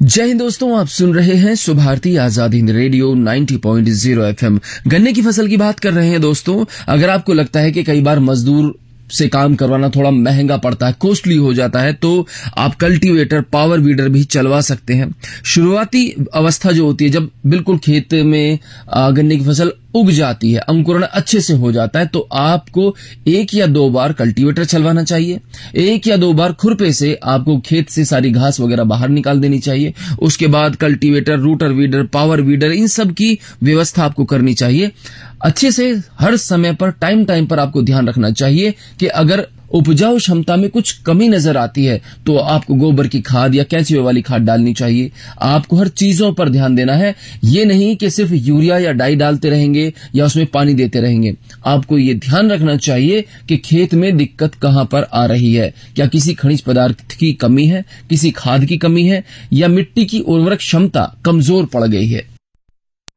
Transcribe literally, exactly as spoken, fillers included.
जय हिंद दोस्तों, आप सुन रहे हैं सुभारती आजाद हिंद रेडियो नब्बे पॉइंट ज़ीरो एफएम। गन्ने की फसल की बात कर रहे हैं दोस्तों। अगर आपको लगता है कि कई बार मजदूर से काम करवाना थोड़ा महंगा पड़ता है, कॉस्टली हो जाता है, तो आप कल्टीवेटर, पावर वीडर भी चलवा सकते हैं। शुरुआती अवस्था जो होती है, जब बिल्कुल खेत में गन्ने की फसल उग जाती है, अंकुरण अच्छे से हो जाता है, तो आपको एक या दो बार कल्टीवेटर चलवाना चाहिए। एक या दो बार खुरपे से आपको खेत से सारी घास वगैरह बाहर निकाल देनी चाहिए। उसके बाद cultivator, router weeder, power weeder, इन सब की व्यवस्था आपको करनी चाहिए। अच्छे से हर समय पर, टाइम टाइम पर आपको ध्यान रखना चाहिए कि अगर उपजाऊ क्षमता में कुछ कमी नजर आती है तो आपको गोबर की खाद या केंचुए वाली खाद डालनी चाहिए। आपको हर चीजों पर ध्यान देना है, ये नहीं कि सिर्फ यूरिया या डाई डालते रहेंगे या उसमें पानी देते रहेंगे। आपको ये ध्यान रखना चाहिए कि खेत में दिक्कत कहां पर आ रही है। क्या किसी खनिज पदार्थ की कमी है, किसी खाद की कमी है, या मिट्टी की उर्वरक क्षमता कमजोर पड़ गई है।